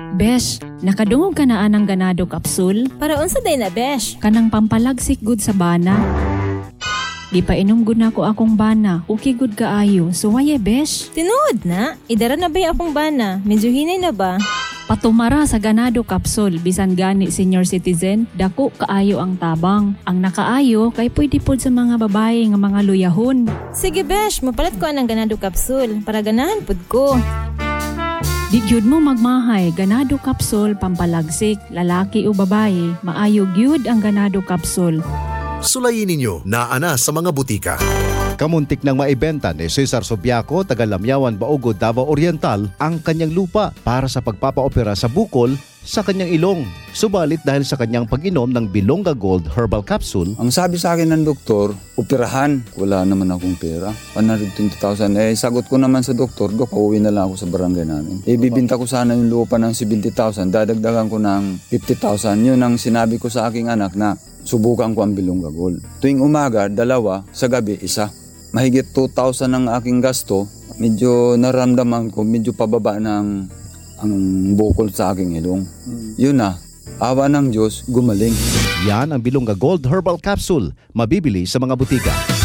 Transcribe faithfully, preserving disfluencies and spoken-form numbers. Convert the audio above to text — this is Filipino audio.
Besh, nakadungog ka na anang ganado kapsul? Para unsa day na, besh? Kanang pampalagsik good sa bana. Di pa inom gud na ko akong bana, okay good kaayo, suwaye besh. Tinuod na, idara na ba akong bana? Medyo hinay na ba? Patumara sa ganado kapsul, bisan gani senior citizen, dako kaayo ang tabang. Ang nakaayo kay pwede pod sa mga babae nga mga luyahon. Sige besh, mapalit ko anang ganado kapsul para ganahan pod ko. Di gyud mo magmahay, ganado kapsul pampalagsik, lalaki o babae, maayo gyud ang ganado kapsul. Sulayin ninyo na ana sa mga butika. Kamuntik nang maibenta ni Cesar Sobiaco, taga Lamyawan, Baugod, Davao Oriental ang kanyang lupa para sa pagpapaopera sa bukol sa kanyang ilong. Subalit dahil sa kanyang pag-inom ng Bilonga Gold Herbal Capsule, ang sabi sa akin ng doktor, operahan. Wala naman akong pera. one hundred twenty thousand. Eh, sagot ko naman sa doktor, Dok, pauwi na lang ako sa barangay namin. Eh, bibinta ko sana yung lupa ng seventy thousand. Dadagdagan ko ng fifty thousand. Yun ang sinabi ko sa aking anak na subukan ko ang Bilonga Gold. Tuwing umaga, dalawa. Sa gabi, isa. Mahigit two thousand ang aking gasto. Medyo naramdaman ko, medyo pababa ng ang bukol sa aking ilong. Hmm. Yun na, awa ng Diyos, gumaling. Yan ang Bilonga Gold Herbal Capsule, mabibili sa mga butika.